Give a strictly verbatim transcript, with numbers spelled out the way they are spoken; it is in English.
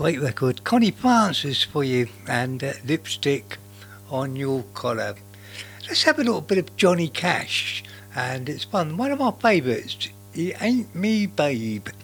Great record. Connie Francis for you and uh, Lipstick on Your Collar. Let's have a little bit of Johnny Cash, and it's fun. One of my favourites, It Ain't Me Babe.